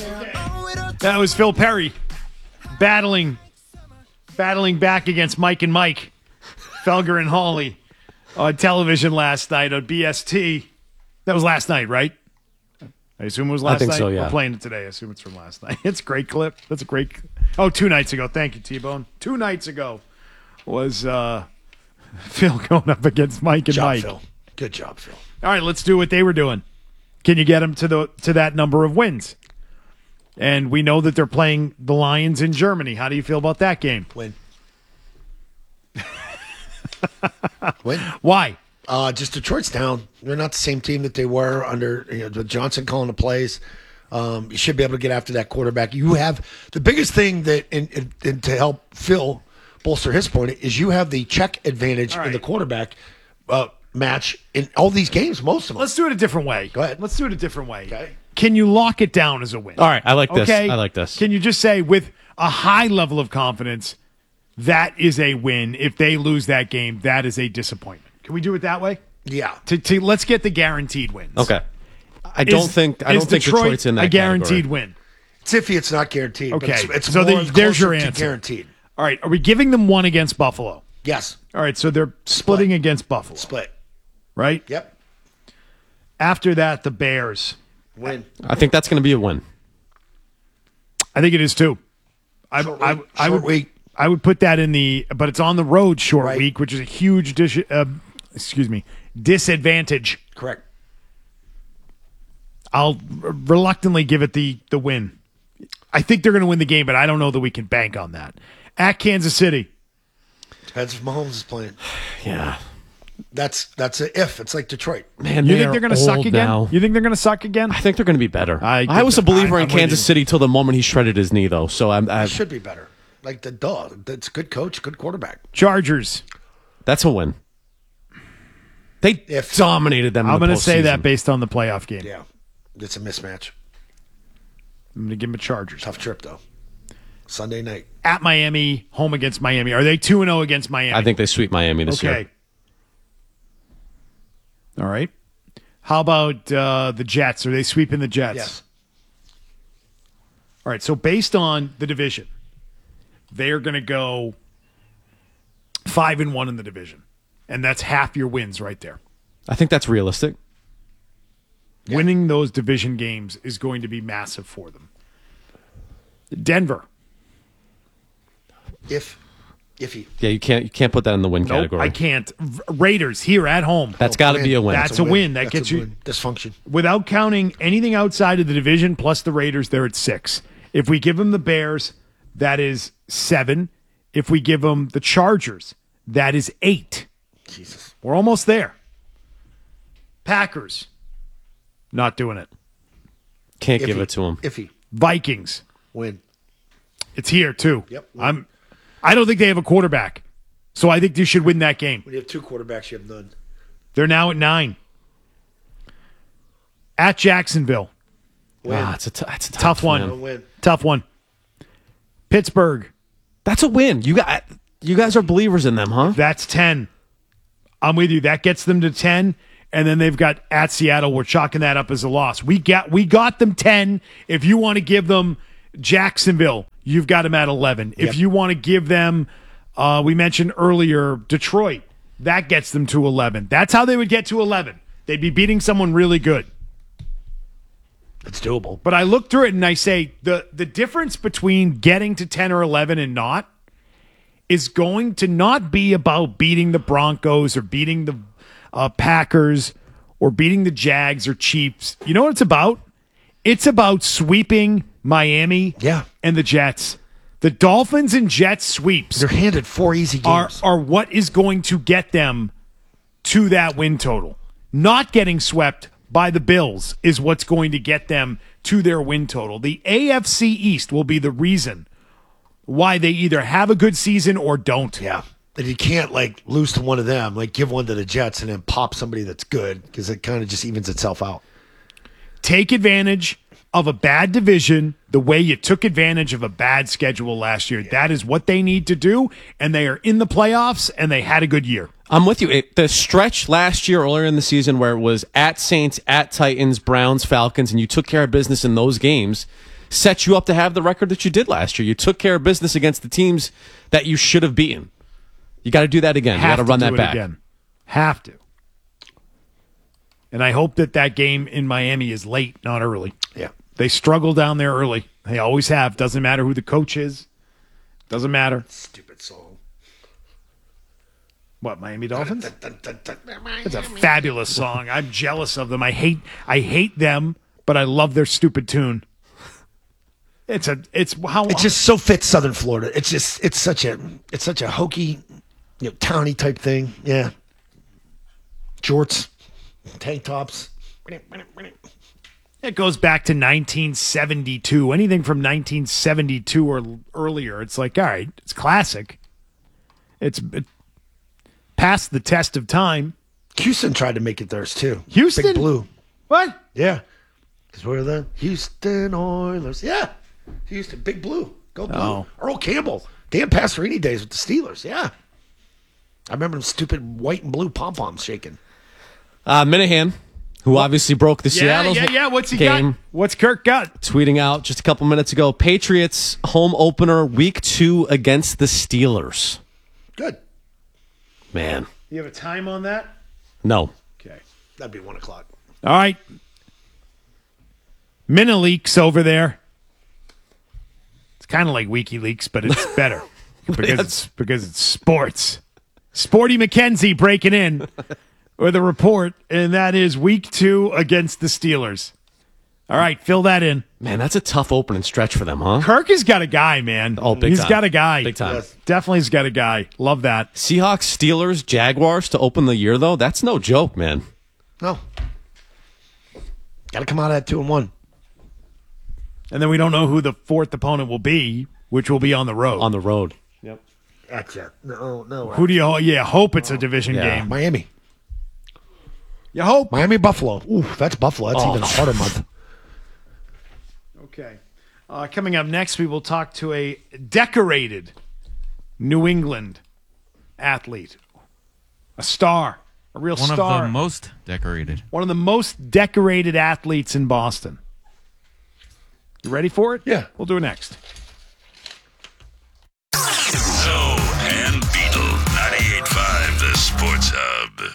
That was Phil Perry battling back against Mike and Mike, Felger and Hawley on television last night on BST. That was last night, right? I assume it was last night. I think so, yeah. We're playing it today. I assume it's from last night. It's a great clip. That's a great. Oh, 2 nights ago. Thank you, T-Bone. 2 nights ago was Phil going up against Mike and Mike. Phil. Good job, Phil. All right, let's do what they were doing. Can you get them to that number of wins? And we know that they're playing the Lions in Germany. How do you feel about that game? Win. Win. Why? Just Detroit's down. They're not the same team that they were under with Johnson calling the plays. You should be able to get after that quarterback. You have the biggest thing that and to help Phil bolster his point is you have the check advantage in the quarterback match in all these games, most of them. Let's do it a different way. Go ahead. Let's do it a different way. Okay. Can you lock it down as a win? All right, I like this. Okay? I like this. Can you just say with a high level of confidence, that is a win. If they lose that game, that is a disappointment. Can we do it that way? Yeah. Let's get the guaranteed wins. Okay. I don't think Detroit's in that a guaranteed category. win. It's iffy. It's not guaranteed. Okay. But it's So more there's your closer to answer. Guaranteed. All right. Are we giving them one against Buffalo? Yes. All right. So they're splitting against Buffalo. Split. Right? Yep. After that, the Bears. Win. I think that's going to be a win. I think it is too. Short week. I would put that in but it's on the road short Right. week, which is a huge disadvantage. Correct. I'll reluctantly give it the win. I think they're going to win the game, but I don't know that we can bank on that. At Kansas City. Depends if Mahomes is playing. Yeah. That's an if. It's like Detroit. Man, You think they're going to suck again? Now. You think they're going to suck again? I think they're going to be better. I was a believer in I'm with Kansas you. City till the moment he shredded his knee, though. So It should be better. Like the dog. That's a good coach, good quarterback. Chargers. that's a win. They dominated them. I'm going to say that based on the playoff game. Yeah. It's a mismatch. I'm going to give them a Chargers. Tough trip, though. Sunday night. At Miami, home against Miami. Are they 2-0 against Miami? I think they sweep Miami this year. All right. How about the Jets? Are they sweeping the Jets? Yes. All right. So based on the division, they are going to go 5-1 in the division, and that's half your wins right there. I think that's realistic. Yeah. Winning those division games is going to be massive for them. Denver. Iffy. Yeah, you can't put that in the win Nope, category. I can't. Raiders here at home. That's got to be a win. That's a win. That That's gets a you win. Dysfunction. without counting anything outside of the division plus the Raiders. They're at 6. If we give them the Bears, that is 7. If we give them the Chargers, that is 8. Jesus. We're almost there. Packers, not doing it. Can't give it to them. Iffy. Vikings, Win. it's here too. Yep. I don't think they have a quarterback, so I think they should win that game. When you have two quarterbacks, you have none. They're now at 9. At Jacksonville, Win. It's a tough one. man. Don't win. Tough one. Pittsburgh, That's a win. You guys are believers in them, huh? that's 10. I'm with you. That gets them to 10, and then they've got at Seattle. We're chalking that up as a loss. We got them 10. If you want to give them Jacksonville, you've got them at 11. If you want to give them, we mentioned earlier, Detroit, that gets them to 11. That's how they would get to 11. They'd be beating someone really good. It's doable. But I look through it and I say the difference between getting to 10 or 11 and not is going to not be about beating the Broncos or beating the Packers or beating the Jags or Chiefs. You know what it's about? It's about sweeping Miami and the Jets. The Dolphins and Jets sweeps They're handed 4 easy games. are what is going to get them to that win total. Not getting swept by the Bills is what's going to get them to their win total. The AFC East will be the reason why they either have a good season or don't. Yeah. And you can't, lose to one of them, give one to the Jets and then pop somebody that's good because it kind of just evens itself out. Take advantage of a bad division the way you took advantage of a bad schedule last year. That is what they need to do, and they are in the playoffs, and they had a good year. I'm with you. The stretch last year, earlier in the season, where it was at Saints, at Titans, Browns, Falcons, and you took care of business in those games, set you up to have the record that you did last year. You took care of business against the teams that you should have beaten. You got to do that again. You got to run that back. Again. Have to. And I hope that game in Miami is late, not early. Yeah. They struggle down there early. They always have. Doesn't matter who the coach is. Doesn't matter. Stupid song. What, Miami Dolphins? It's a fabulous song. I'm jealous of them. I hate them, but I love their stupid tune. It just so fits Southern Florida. It's such a hokey, towny type thing. Yeah. Jorts, tank tops. It goes back to 1972. Anything from 1972 or earlier, it's like, all right, it's classic. It's past the test of time. Houston tried to make it theirs too. Houston? Big Blue. What? Yeah. Because we're the Houston Oilers. Yeah. Houston, Big Blue. Go Blue. Oh. Earl Campbell. Dan Pastorini days with the Steelers. Yeah. I remember them stupid white and blue pom-poms shaking. Minahan, who obviously broke the Seattle Yeah. What's he game. got? What's Kirk got? Tweeting out just a couple minutes ago, Patriots home opener week 2 against the Steelers. Good. Man. You have a time on that? No. Okay. That'd be 1 o'clock. All right. Minaleaks over there. It's kind of like WikiLeaks, but it's better because it's sports. Sporty McKenzie breaking in with a report, and that is week 2 against the Steelers. All right, fill that in. Man, that's a tough opening stretch for them, huh? Kirk has got a guy, man. Oh, big He's time. got a guy. Big time. Yes. Definitely has got a guy. Love that. Seahawks, Steelers, Jaguars to open the year, though, that's no joke, man. No. Got to come out of that 2-1. And then we don't know who the fourth opponent will be, which will be on the road. On the road. Yep. That's it. No. Who do you hope it's a division game. Miami. You hope. Miami, Buffalo. Ooh, that's Buffalo. That's even a harder month. Okay. Coming up next, we will talk to a decorated New England athlete. A star. A real One star. of the most decorated. One of the most decorated athletes in Boston. You ready for it? Yeah. We'll do it next. Zoe and Beetle, 98.5 The Sports Hub.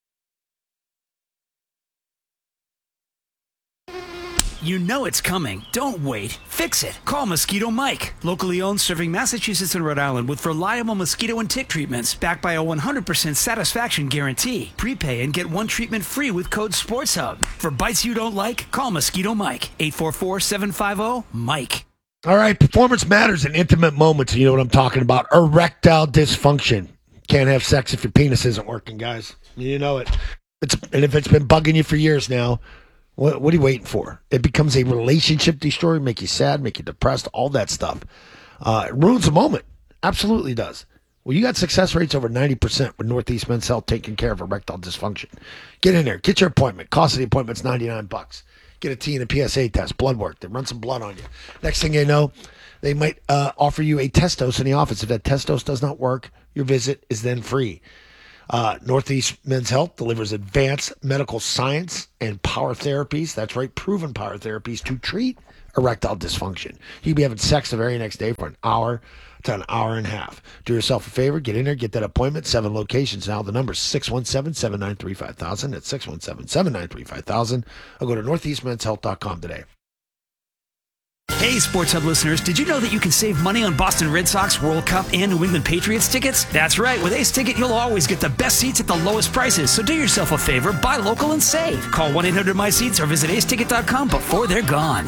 You know it's coming. Don't wait. Fix it. Call Mosquito Mike. Locally owned, serving Massachusetts and Rhode Island with reliable mosquito and tick treatments backed by a 100% satisfaction guarantee. Prepay and get 1 treatment free with code SPORTSHUB. For bites you don't like, call Mosquito Mike. 844-750-MIKE. All right, performance matters in intimate moments. You know what I'm talking about. Erectile dysfunction. Can't have sex if your penis isn't working, guys. You know it. And if it's been bugging you for years now, what are you waiting for? It becomes a relationship destroyer, make you sad, make you depressed, all that stuff. It ruins the moment. Absolutely does. Well, you got success rates over 90% with Northeast Men's Health taking care of erectile dysfunction. Get in there. Get your appointment. Cost of the appointment's $99. Get a T and a PSA test, blood work. They run some blood on you. Next thing you know, they might offer you a test dose in the office. If that test dose does not work, your visit is then free. Northeast Men's Health delivers advanced medical science and power therapies. That's right, proven power therapies to treat erectile dysfunction. You can be having sex the very next day for an hour to an hour and a half. Do yourself a favor, get in there, get that appointment. 7 locations now. The number is 617-793-5000. That's 617-793-5000. Or go to northeastmenshealth.com today. Hey, Sports Hub listeners, did you know that you can save money on Boston Red Sox, World Cup, and New England Patriots tickets? That's right. With Ace Ticket, you'll always get the best seats at the lowest prices. So do yourself a favor, buy local and save. Call 1-800-MY-SEATS or visit aceticket.com before they're gone.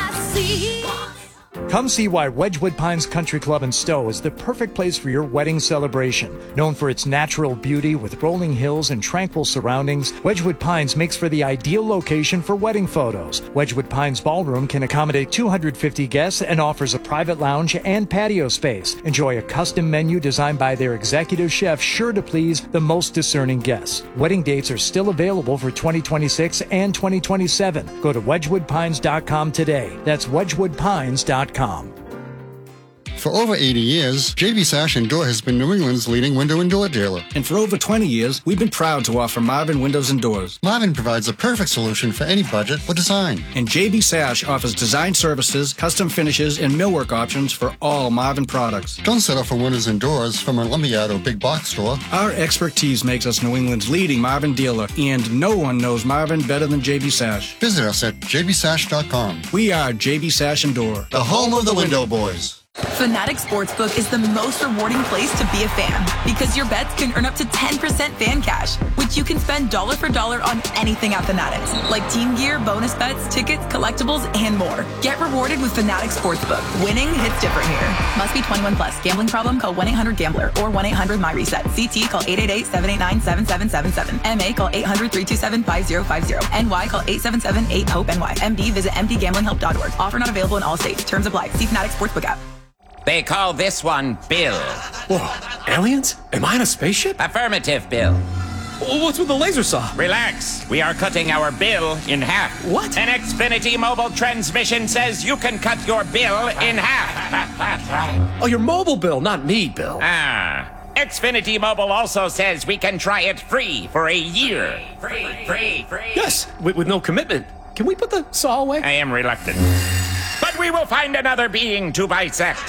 Come see why Wedgwood Pines Country Club in Stowe is the perfect place for your wedding celebration. Known for its natural beauty with rolling hills and tranquil surroundings, Wedgwood Pines makes for the ideal location for wedding photos. Wedgwood Pines Ballroom can accommodate 250 guests and offers a private lounge and patio space. Enjoy a custom menu designed by their executive chef, sure to please the most discerning guests. Wedding dates are still available for 2026 and 2027. Go to wedgwoodpines.com today. That's wedgwoodpines.com. For over 80 years, JB Sash & Door has been New England's leading window and door dealer. And for over 20 years, we've been proud to offer Marvin Windows and Doors. Marvin provides a perfect solution for any budget or design. And JB Sash offers design services, custom finishes, and millwork options for all Marvin products. Don't settle for windows and doors from a lumberyard or big box store. Our expertise makes us New England's leading Marvin dealer, and no one knows Marvin better than JB Sash. Visit us at jbsash.com. We are JB Sash & Door, the home of the window boys. Fanatic Sportsbook is the most rewarding place to be a fan because your bets can earn up to 10% fan cash, which you can spend dollar for dollar on anything at Fanatics, like team gear, bonus bets, tickets, collectibles, and more. Get rewarded with Fanatic Sportsbook. Winning hits different here. Must be 21 plus. Gambling problem? Call 1-800-GAMBLER or 1-800-MyReset. CT call 888-789-7777. MA call 800-327-5050. NY call 877-8-HOPE-NY. MD visit mdgamblinghelp.org. Offer not available in all states. Terms apply. See Fanatic Sportsbook app. They call this one Bill. Whoa, aliens? Am I in a spaceship? Affirmative, Bill. What's with the laser saw? Relax. We are cutting our bill in half. What? An Xfinity mobile transmission says you can cut your bill in half. Oh, your mobile bill, not me, Bill. Xfinity Mobile also says we can try it free for a year. Free. Yes, with no commitment. Can we put the saw away? I am reluctant. But we will find another being to bisect.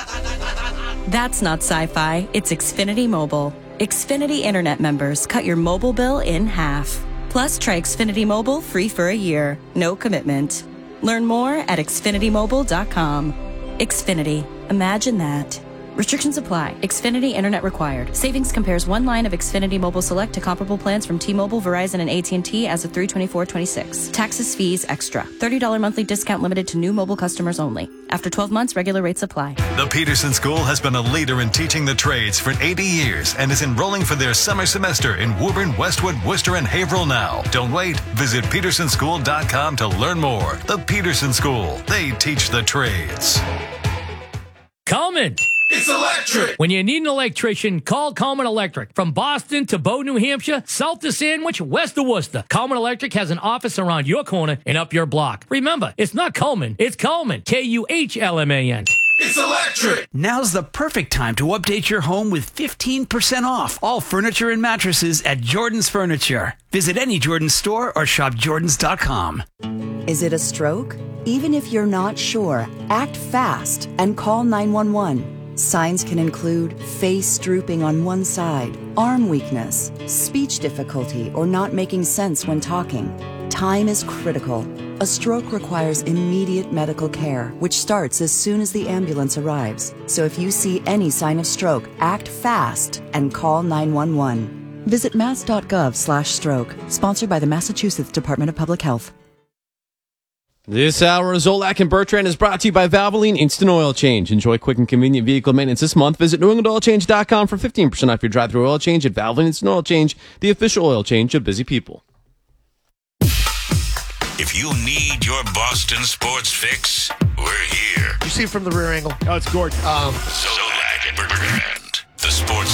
That's not sci-fi. It's Xfinity Mobile. Xfinity Internet members cut your mobile bill in half. Plus, try Xfinity Mobile free for a year. No commitment. Learn more at xfinitymobile.com. Xfinity. Imagine that. Restrictions apply. Xfinity Internet required. Savings compares one line of Xfinity Mobile Select to comparable plans from T-Mobile, Verizon, and AT&T as of 3/24/26. Taxes, fees, extra. $30 monthly discount limited to new mobile customers only. After 12 months, regular rates apply. The Peterson School has been a leader in teaching the trades for 80 years and is enrolling for their summer semester in Woburn, Westwood, Worcester, and Haverhill now. Don't wait. Visit petersonschool.com to learn more. The Peterson School. They teach the trades. Coleman. It's electric. When you need an electrician, call Coleman Electric. From Boston to Bow, New Hampshire, south to Sandwich, west to Worcester, Coleman Electric has an office around your corner and up your block. Remember, it's not Coleman, it's Coleman. Kuhlman. It's electric. Now's the perfect time to update your home with 15% off all furniture and mattresses at Jordan's Furniture. Visit any Jordan's store or shop Jordans.com. Is it a stroke? Even if you're not sure, act fast and call 911. Signs can include face drooping on one side, arm weakness, speech difficulty, or not making sense when talking. Time is critical. A stroke requires immediate medical care, which starts as soon as the ambulance arrives. So if you see any sign of stroke, act fast and call 911. Visit mass.gov/stroke. Sponsored by the Massachusetts Department of Public Health. This hour of Zolak and Bertrand is brought to you by Valvoline Instant Oil Change. Enjoy quick and convenient vehicle maintenance this month. Visit NewEnglandOilChange.com for 15% off your drive-thru oil change at Valvoline Instant Oil Change, the official oil change of busy people. If you need your Boston sports fix, we're here. You see it from the rear angle? Oh, it's gorgeous. Zolak and Bertrand, the sports